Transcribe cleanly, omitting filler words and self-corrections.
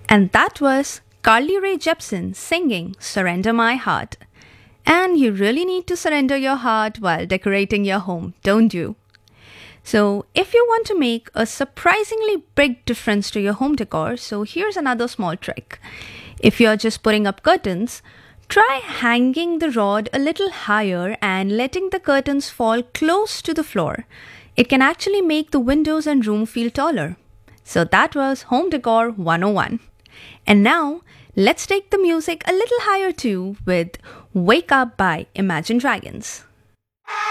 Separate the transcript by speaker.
Speaker 1: And that was Carly Rae Jepsen singing Surrender My Heart. And you really need to surrender your heart while decorating your home, don't you? So, if you want to make a surprisingly big difference to your home decor, so here's another small trick. If you're just putting up curtains, try hanging the rod a little higher and letting the curtains fall close to the floor. It can actually make the windows and room feel taller. So that was Home Decor 101. And now, let's take the music a little higher too with Wake Up by Imagine Dragons.